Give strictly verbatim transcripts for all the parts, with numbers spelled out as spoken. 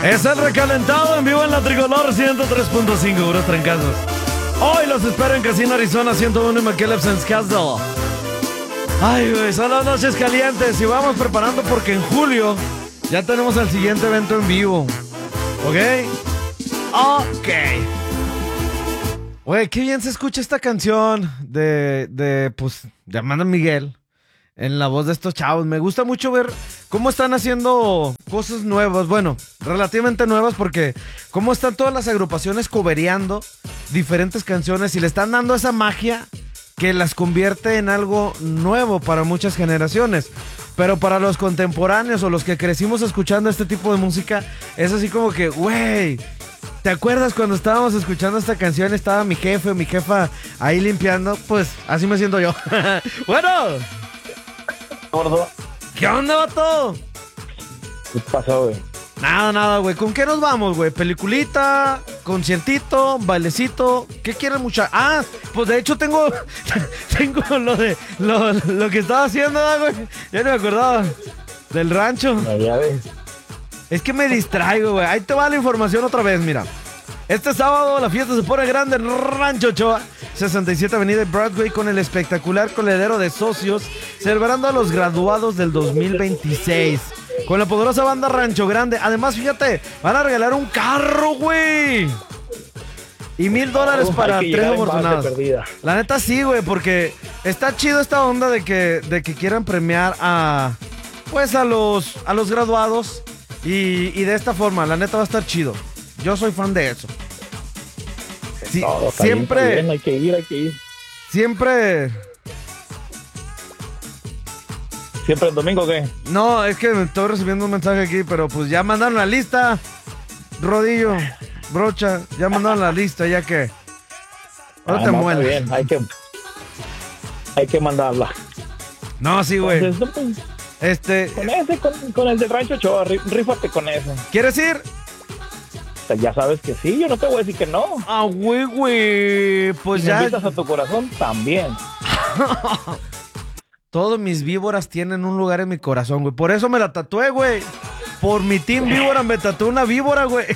Es el recalentado en vivo en la Tricolor ciento tres punto cinco, puros trancazos. Hoy los espero en Casino Arizona ciento uno y McKellips Castle. Ay, güey, son las noches calientes y vamos preparando porque en julio ya tenemos el siguiente evento en vivo. ¿Ok? Ok. Güey, qué bien se escucha esta canción de, de, pues, de Amanda Miguel en la voz de estos chavos. Me gusta mucho ver cómo están haciendo cosas nuevas, bueno, relativamente nuevas, porque cómo están todas las agrupaciones cobereando diferentes canciones y le están dando esa magia que las convierte en algo nuevo para muchas generaciones. Pero para los contemporáneos o los que crecimos escuchando este tipo de música, es así como que, güey, ¿te acuerdas cuando estábamos escuchando esta canción? Estaba mi jefe o mi jefa ahí limpiando. Pues así me siento yo. Bueno. Gordo. ¿Qué onda, vato? ¿Qué pasó, güey? Nada, nada, güey. ¿Con qué nos vamos, güey? ¿Peliculita? ¿Conciertito? ¿Bailecito? ¿Qué quieren, mucha? Ah, pues de hecho tengo tengo lo de lo, lo que estaba haciendo, güey. Ya no me acordaba. Del rancho. No, ya ves. Es que me distraigo, güey. Ahí te va la información otra vez, mira. Este sábado la fiesta se pone grande en Rancho Ochoa, sesenta y siete Avenida Broadway, con el espectacular coledero de socios, celebrando a los graduados del dos mil veintiséis. Con la poderosa banda Rancho Grande. Además, fíjate, van a regalar un carro, güey. Y mil dólares para tres afortunados. La neta sí, güey, porque está chido esta onda de que, de que quieran premiar a, pues, a los, a los graduados. Y, y de esta forma, la neta va a estar chido. Yo soy fan de eso. Sí, no, siempre. Bien, hay que ir, hay que ir. Siempre. ¿Siempre el domingo o qué? No, es que estoy recibiendo un mensaje aquí, pero pues ya mandaron la lista. Rodillo, brocha, ya mandaron la lista, ya que. No ah, te no, muelas. Bien, hay que. Hay que mandarla. No, sí, güey. Entonces, pues, este. Con ese, con, con el de Rancho Ochoa, rífate con ese. ¿Quieres ir? O sea, ya sabes que sí, yo no te voy a decir que no. Ah, güey, güey. Pues si ya. me invitas a tu corazón, también. Todos mis víboras tienen un lugar en mi corazón, güey. Por eso me la tatué, güey. Por mi team víbora me tatué una víbora, güey.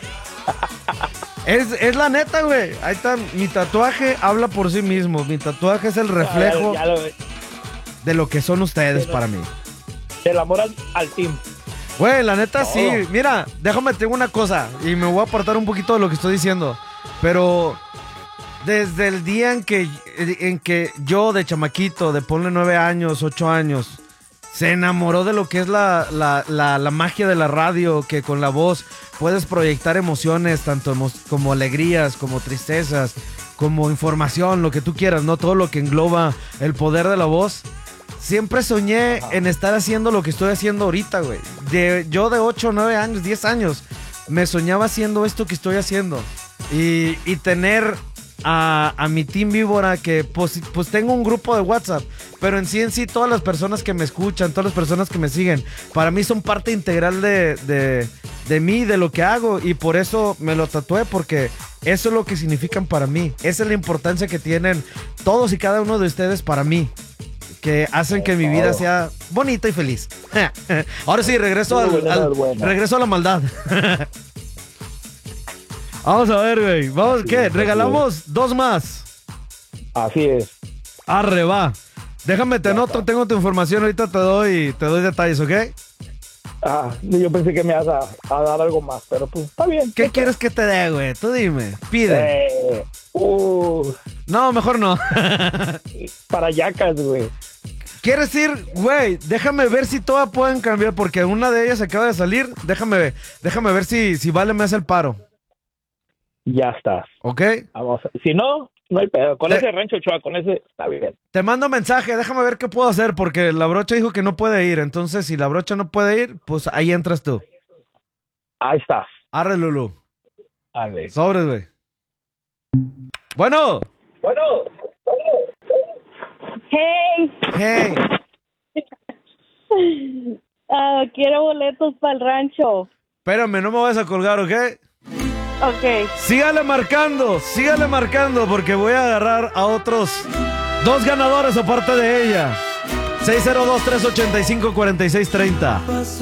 Es, es la neta, güey. Ahí está. Mi tatuaje habla por sí mismo. Mi tatuaje es el reflejo ya, ya lo, de lo que son ustedes para mí. El amor al, al team. Güey, la neta Todo. sí. Mira, déjame te digo una cosa. Y me voy a apartar un poquito de lo que estoy diciendo. Pero desde el día en que, en que yo de chamaquito, de ponle nueve años, ocho años, se enamoró de lo que es la, la, la, la magia de la radio, que con la voz puedes proyectar emociones, tanto emo- como alegrías, como tristezas, como información, lo que tú quieras, ¿no? Todo lo que engloba el poder de la voz. Siempre soñé en estar haciendo lo que estoy haciendo ahorita, güey. De, yo de ocho, nueve años, diez años, me soñaba haciendo esto que estoy haciendo. Y, y tener a, a mi team víbora, que pues, pues tengo un grupo de WhatsApp, pero en sí en sí todas las personas que me escuchan, todas las personas que me siguen, para mí son parte integral de, de, de mí, de lo que hago, y por eso me lo tatué, porque eso es lo que significan para mí. Esa es la importancia que tienen todos y cada uno de ustedes para mí, que hacen que mi vida sea bonita y feliz. Ahora sí, regreso, al, al, regreso a la maldad. Vamos a ver, güey. Vamos, así ¿qué? Es, ¿regalamos dos más? Así es. Arre, va. Déjame, te anoto, tengo tu información. Ahorita te doy, te doy detalles, ¿ok? Ah, yo pensé que me ibas a, a dar algo más, pero pues está bien. ¿Qué quieres que te dé, güey? Tú dime. Pide. Eh, uh, no, mejor no. Para yacas, güey. ¿Quieres ir? Güey, déjame ver si todas pueden cambiar, porque una de ellas acaba de salir. Déjame ver, déjame ver si, si Vale me hace el paro. Ya estás. ¿Ok? Vamos. Si no, no hay pedo. Con te, ese Rancho Ochoa, con ese está bien. Te mando mensaje, déjame ver qué puedo hacer, porque la brocha dijo que no puede ir. Entonces, si la brocha no puede ir, pues ahí entras tú. Ahí estás. Arre, Lulu. Arre. Sobres, güey. Bueno. Bueno. Hey. Hey. Uh, quiero boletos para el rancho. Espérame, no me vayas a colgar, ¿ok? Ok. Sígale marcando, sígale marcando, porque voy a agarrar a otros dos ganadores aparte de ella. seis cero dos, tres ocho cinco, cuatro seis tres cero.